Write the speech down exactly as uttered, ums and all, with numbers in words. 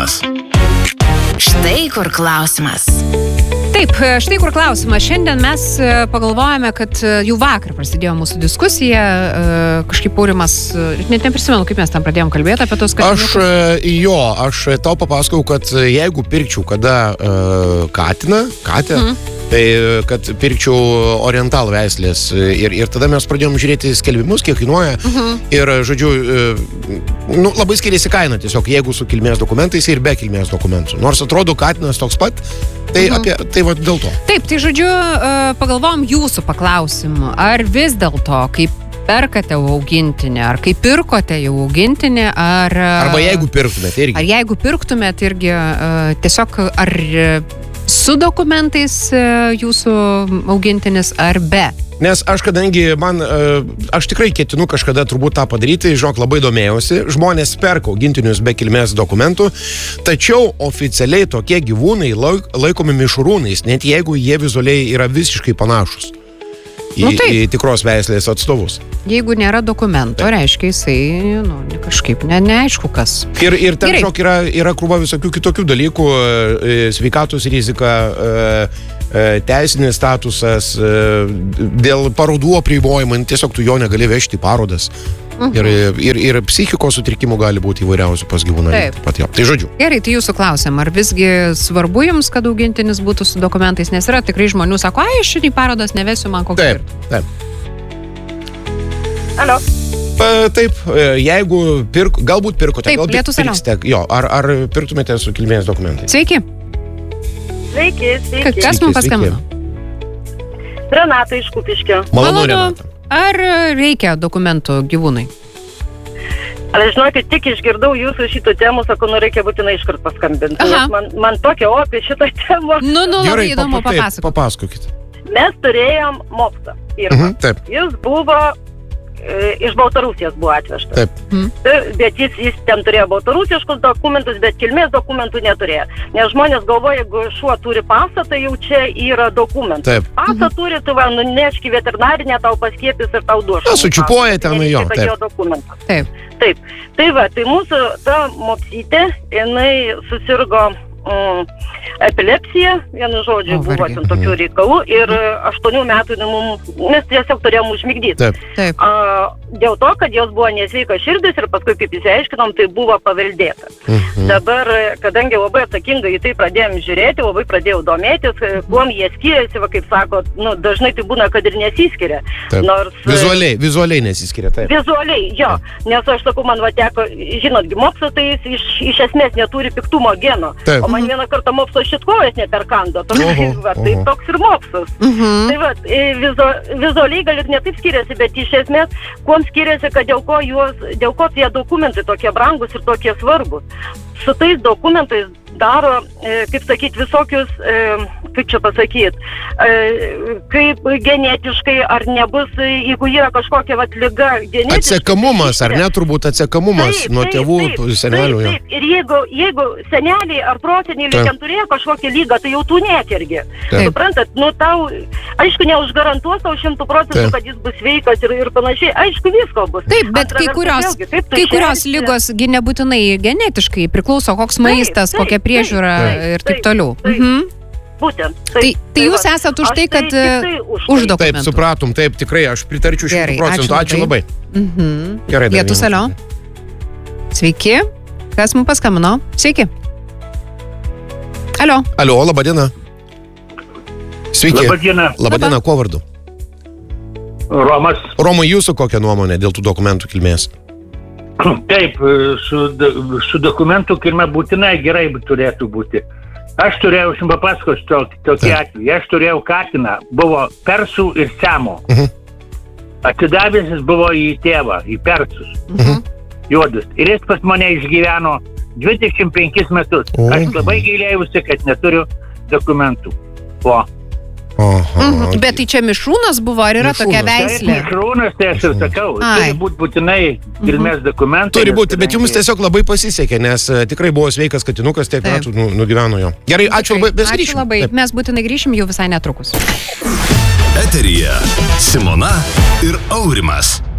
klausimas. Štai kur klausimas. Taip, štai kur klausimas. Šiandien mes pagalvojame, kad jau vakar prasidėjo mūsų diskusija. Kažkaip Aurimas, net neprisimenu, kaip mes tam pradėjom kalbėti apie tos katiniukus. Aš, jo, aš tau papasakau, kad jeigu pirkčiau kada uh, katiną, katę, mm. tai kad pirkčiau oriental veislės ir, ir tada mes pradėjom žiūrėti skelbimus, kiek kainuoja. Mm-hmm. Ir, žodžiu, uh, nu, labai skiriasi kaina tiesiog, jeigu su kilmės dokumentais ir be kilmės dokumentų. Nors atrodo katinas toks pat, tai, mhm. apie, tai va dėl to. Taip, tai žodžiu, pagalvom jūsų paklausimų. Ar vis dėlto, kaip perkate augintinį, ar kaip pirkote jau augintinį, ar... Arba jeigu pirktumėt irgi. Ar jeigu pirktumėt irgi, tiesiog ar su dokumentais jūsų augintinis, ar be? Nes aš kadangi man, aš tikrai ketinu kažkada turbūt tą padaryti, žinok, labai domėjausi, žmonės perka augintinius be kilmės dokumentų, tačiau oficialiai tokie gyvūnai laikomi mišrūnais, net jeigu jie vizualiai yra visiškai panašus į, nu, į tikros veislės atstovus. Jeigu nėra dokumento, reiškia jisai, nu, kažkaip ne, neaišku kas. Ir, ir ten, žinok, yra, yra krūva visokių kitokių dalykų, sveikatos rizika, teisinis statusas, dėl parodų apribojimų, tiesiog tu jo negali vežti į parodas. Uh-huh. Ir, ir, ir psichikos sutrikimų gali būti įvairiausių pas gyvūną. Pat, tai žodžiu. Gerai, tai jūsų klausim, ar visgi svarbu jums, kad augintinis būtų su dokumentais, nes yra tikrai žmonių, sako, ai, aš į parodas nevesiu, man kokį. Taip, taip. Alio. Pa, taip, jeigu pirk, galbūt pirkote, taip, galbūt pirksite, jo, ar, ar pirktumėte su kilmės dokumentais? Sveiki. Sveiki, sveiki. Kas mums paskambino? Renata iš Kupiškio. Malonu, Renata. Ar reikia dokumentų gyvūnai? Ar žinokit, tik išgirdau jūsų šitų temų, sako, nu reikia būtinai iškart paskambinti. Man, man tokia opė šitą temą. Nu, nu, labai įdomu, papa, papasakok. Papasakokit. Mes turėjom mopsą. Mhm, taip. Jis buvo... iš Baltarusijos buvo atvežtas. Taip. Hmm. Bet jis, jis ten turėjo baltarusiškus dokumentus, bet kilmės dokumentų neturėjo. Nes žmonės galvoja, jeigu šuo turi pasą, tai jau čia yra dokumentas. Taip. Pasą mhm. turi, tu va, nuneški veterinarinę, tau paskiepis ir tau duos. Na, sučiupuoja ten jo. Taip. Taip. Taip. Tai va, tai mūsų ta mopsytė, jinai susirgo Mm, epilepsija, vienu žodžiu, o, buvo ten tokių reikalų ir aštuonių metų mums, mes tiesiog turėjom užmigdyti. Taip. Taip. A, dėl to, kad jos buvo nesveika širdis ir paskui, kaip įsiaiškinom, tai buvo paveldėta. Mhm. Dabar, kadangi labai atsakingai į tai pradėjom žiūrėti, labai pradėjau domėtis, kuom jie skiriasi, va, kaip sako, nu, dažnai tai būna, kad ir nesiskiria. Nors, vizualiai, vizualiai nesiskiria, taip. Vizualiai, jo, taip. Nes aš sakau, man va teko, žinot, mopsas, tai jis iš, iš esmės neturi piktumo geno. Taip. Man vieną kartą mopsas šitkojas neperkando. Oho, va, tai oho. Toks ir mopsas. Uh-huh. Tai va, vizu, vizualiai gal ir ne taip skiriasi, bet iš esmės, kuom skiriasi, kad dėl ko, juos, dėl ko tie dokumentai tokie brangus ir tokie svarbus. Su tais dokumentais daro, e, kaip sakyt, visokius, e, kaip čia pasakyt, e, kaip genetiškai, ar nebus, jeigu yra kažkokia vat liga genetiškai. Atsekamumas, ar ne, turbūt atsekamumas taip, nuo taip, tėvų, taip, senelių. Taip, taip. Ir jeigu, jeigu seneliai ar proseneliai ten turėjo kažkokią lygą, tai jau tu nekergi. Suprantat, nu tau, aišku, neužgarantuos tau šimtų procentų, kad jis bus sveikas ir, ir panašiai. Aišku, visko bus. Taip, bet kai kurios, vėlgi, taip, kai kurios lygos nebūtinai genetiškai priklauso, koks maistas, taip, kokia priežiūra taip, ir taip toliau. Taip, mhm. Būtent. Taip, tai, tai jūs va, esat už tai, kad tai, tai už, už dokumentų. Taip, supratom, taip, tikrai, aš pritarčiau šimtų procentų. Ačiū labai. Mhm. Gerai. Lietus, alio. Sveiki. Kas mums paskambino? Sveiki. Alio. Alio, laba diena. Sveiki. Labą dieną. Labą dieną, kuo vardu? Romas. Romai, jūsų kokia nuomonė dėl tų dokumentų kilmės? Taip, su, su dokumentų kilme būtinai gerai turėtų būti. Aš turėjau, aš jums papasakosiu tokį, tokį atvejį. Aš turėjau katiną, buvo persų ir siamo. Uh-huh. Atidavęs jis buvo į tėvą, į persus. Uh-huh. Juodus. Ir jis pas mane išgyveno dvidešimt penkis metus. Uh-huh. Aš labai gailėjausi, kad neturiu dokumentų. O. Aha. Mhm. Bet tai čia mišrūnas buvo, ar yra mišrūnas. Tokia veislė? Taip, mišrūnas, tai aš ir sakau. Ai. Turi būti būtinai kilmės mhm. dokumentai. Turi būti, bet jums tiesiog labai pasisekė, nes tikrai buvo sveikas katinukas, tiek metų nu, nugyveno jo. Gerai, ačiū labai, mes grįšim. Ačiū labai, taip. Mes būtinai grįšim jau visai netrukus. Eteryje Simona ir Aurimas.